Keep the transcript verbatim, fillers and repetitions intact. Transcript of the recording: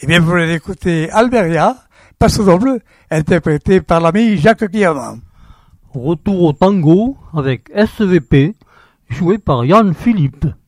bien, vous voulez écouter Almeria, Paso Doble, interprété par l'ami Jacques Guillaume. Retour au tango avec S V P, joué par Yann Philippe.